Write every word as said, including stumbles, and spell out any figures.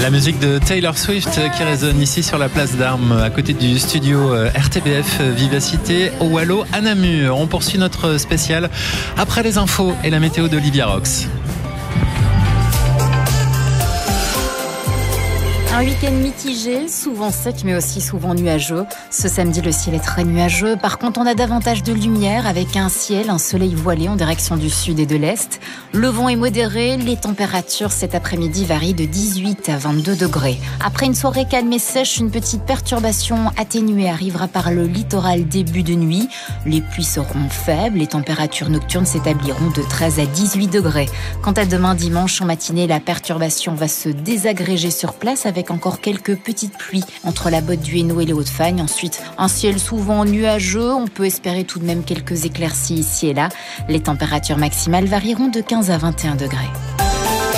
La musique de Taylor Swift qui résonne ici sur la place d'Armes, à côté du studio R T B F Vivacité au Wallo à Namur. On poursuit notre spécial après les infos et la météo d'Olivia Rox. Un week-end mitigé, souvent sec mais aussi souvent nuageux. Ce samedi, le ciel est très nuageux. Par contre, on a davantage de lumière avec un ciel, un soleil voilé en direction du sud et de l'est. Le vent est modéré. Les températures cet après-midi varient de dix-huit à vingt-deux degrés. Après une soirée calme et sèche, une petite perturbation atténuée arrivera par le littoral début de nuit. Les pluies seront faibles. Les températures nocturnes s'établiront de treize à dix-huit degrés. Quant à demain dimanche en matinée, la perturbation va se désagréger sur place avec encore quelques petites pluies entre la botte du Hainaut et les Hauts-de-Fagne. Ensuite, un ciel souvent nuageux. On peut espérer tout de même quelques éclaircies ici et là. Les températures maximales varieront de quinze à vingt et un degrés.